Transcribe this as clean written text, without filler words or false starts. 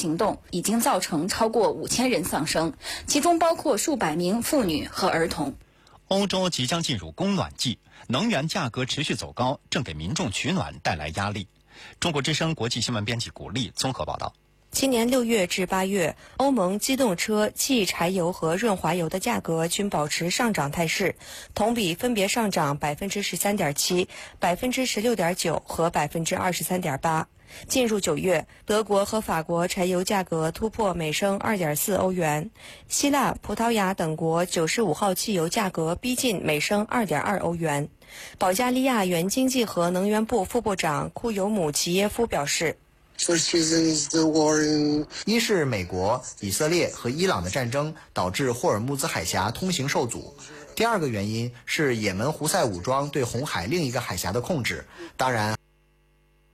行动已经造成超过5000人丧生，其中包括数百名妇女和儿童。 欧洲即将进入供暖季，能源价格持续走高，正给民众取暖带来压力。中国之声国际新闻编辑古丽综合报道。 今年6月至8月，欧盟机动车、汽柴油和润滑油的价格均保持上涨态势，同比分别上涨13.7%、16.9%和23.8%。进入9月，德国和法国柴油价格突破每升2.4欧元，希腊、葡萄牙等国95号汽油价格逼近每升2.2欧元。保加利亚原经济和能源部副部长库尤姆齐耶夫表示， 一是美国、以色列和伊朗的战争导致霍尔木兹海峡通行受阻，第二个原因是也门胡塞武装对红海另一个海峡的控制，当然